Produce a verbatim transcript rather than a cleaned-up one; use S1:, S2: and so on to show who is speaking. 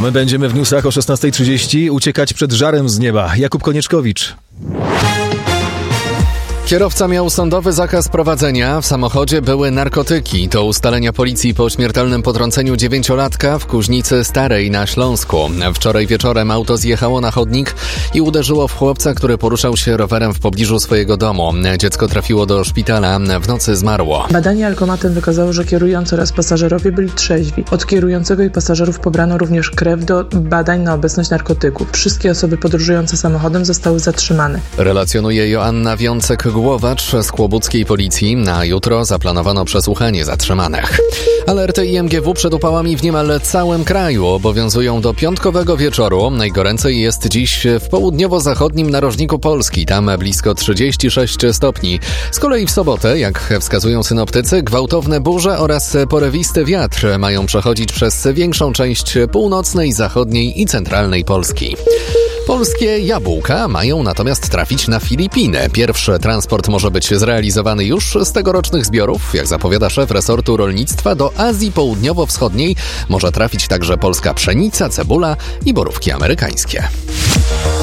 S1: A my będziemy w newsach o szesnasta trzydzieści uciekać przed żarem z nieba. Jakub Konieczkowicz.
S2: Kierowca miał sądowy zakaz prowadzenia, w samochodzie były narkotyki. To ustalenia policji po śmiertelnym potrąceniu dziewięciolatka w Kuźnicy Starej na Śląsku. Wczoraj wieczorem auto zjechało na chodnik i uderzyło w chłopca, który poruszał się rowerem w pobliżu swojego domu. Dziecko trafiło do szpitala, w nocy zmarło.
S3: Badanie alkomatem wykazało, że kierujący oraz pasażerowie byli trzeźwi. Od kierującego i pasażerów pobrano również krew do badań na obecność narkotyków. Wszystkie osoby podróżujące samochodem zostały zatrzymane.
S2: Relacjonuje Joanna Wiącek-Głowacz z kłobuckiej policji. Na jutro zaplanowano przesłuchanie zatrzymanych. Alerty I M G W przed upałami w niemal całym kraju obowiązują do piątkowego wieczoru. Najgoręcej jest dziś w południowo-zachodnim narożniku Polski. Tam blisko trzydzieści sześć stopni. Z kolei w sobotę, jak wskazują synoptycy, gwałtowne burze oraz porywisty wiatr mają przechodzić przez większą część północnej, zachodniej i centralnej Polski. Polskie jabłka mają natomiast trafić na Filipiny. Pierwszy transport może być zrealizowany już z tegorocznych zbiorów. Jak zapowiada szef resortu rolnictwa, do Azji Południowo-Wschodniej może trafić także polska pszenica, cebula i borówki amerykańskie.